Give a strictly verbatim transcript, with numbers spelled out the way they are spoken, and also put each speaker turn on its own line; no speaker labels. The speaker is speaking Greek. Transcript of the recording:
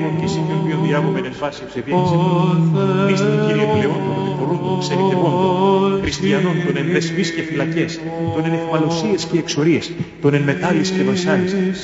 διαίμων και σύμιον ποιον διάγομεν εν φάση ευσεβίανης εποχής. Μίστη Κύριε πλεόν των οδηπορούντων, ξενιτευόντων, χριστιανών, των εν δεσμείς και φυλακές, των εν εχμαλωσίες και εξορίες, των εν μετάλλεις και βασάλεις,